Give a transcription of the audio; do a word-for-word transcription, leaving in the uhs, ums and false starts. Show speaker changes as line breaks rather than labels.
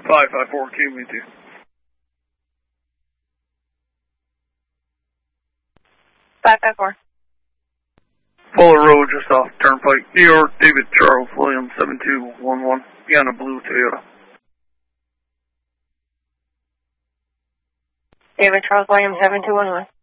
five five four, Q V two.
five five four.
Fuller Road, just off Turnpike, New York, David Charles Williams, seven two one one, beyond a blue Toyota.
David Charles Williams, seven two one one.